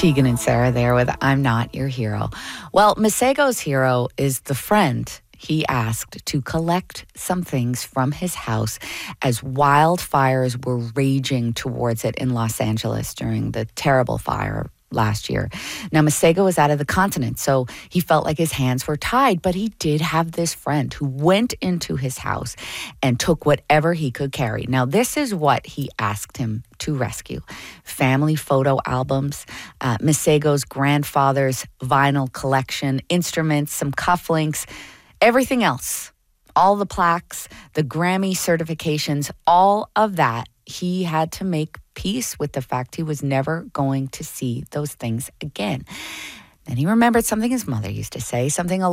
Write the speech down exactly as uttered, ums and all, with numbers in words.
Tegan and Sarah there with I'm Not Your Hero. Well, Masego's hero is the friend he asked to collect some things from his house as wildfires were raging towards it in Los Angeles during the terrible fire last year. Now, Masego was out of the continent, so he felt like his hands were tied, but he did have this friend who went into his house and took whatever he could carry. Now, this is what he asked him to rescue: family photo albums, uh, Masego's grandfather's vinyl collection, instruments, some cufflinks, everything else, all the plaques, the Grammy certifications, all of that. He had to make peace with the fact he was never going to see those things again. Then he remembered something his mother used to say, something